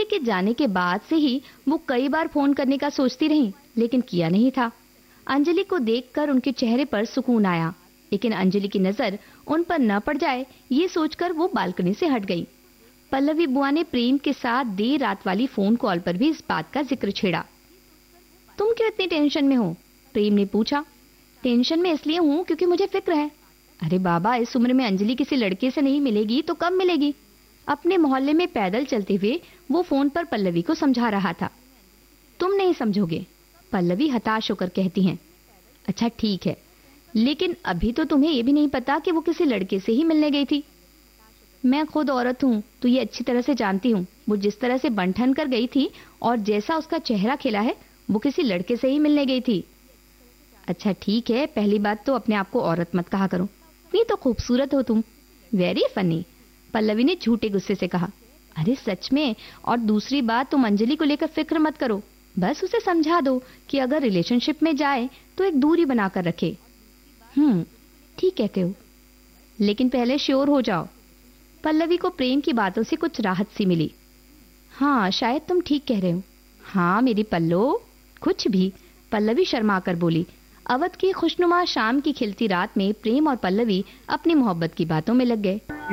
अंजलि के जाने के बाद से ही वो कई बार फोन करने का सोचती रही, लेकिन किया नहीं था। अंजलि को देखकर उनके चेहरे पर सुकून आया, लेकिन अंजलि की नजर उन पर न पड़ जाए ये सोचकर वो बालकनी से हट गई। पल्लवी बुआ ने प्रेम के साथ देर रात वाली फोन कॉल पर भी इस बात का जिक्र छेड़ा। तुम क्यों इतनी टेंशन में हो? प्रेम ने पूछा। टेंशन में इसलिए हूँ क्योंकि मुझे फिक्र है। अरे बाबा, इस उम्र में अंजलि किसी लड़के से नहीं मिलेगी तो कब मिलेगी? अपने मोहल्ले में पैदल चलते हुए वो फोन पर पल्लवी को समझा रहा था। तुम नहीं समझोगे, पल्लवी हताश होकर कहती हैं। अच्छा ठीक है, लेकिन अभी तो तुम्हें ये भी नहीं पता कि वो किसी लड़के से ही मिलने गई थी। मैं खुद औरत हूँ तो ये अच्छी तरह से जानती हूँ। वो जिस तरह से बंठन कर गई थी और जैसा उसका चेहरा खिला है, वो किसी लड़के से ही मिलने गई थी। अच्छा ठीक है, पहली बात तो अपने आप को औरत मत कहा करो, नहीं तो खूबसूरत हो तुम। वेरी फनी, पल्लवी ने झूठे गुस्से से कहा। अरे सच में। और दूसरी बात, तुम अंजलि को लेकर फिक्र मत करो, बस उसे समझा दो कि अगर रिलेशनशिप में जाए तो एक दूरी बनाकर रखे। ठीक कहते हो, लेकिन पहले श्योर हो जाओ। पल्लवी को प्रेम की बातों से कुछ राहत सी मिली। हाँ, शायद तुम ठीक कह रहे हो। हाँ मेरी पल्लो, कुछ भी, पल्लवी शर्मा कर बोली। अवध की खुशनुमा शाम की खिलती रात में प्रेम और पल्लवी अपनी मोहब्बत की बातों में लग गए।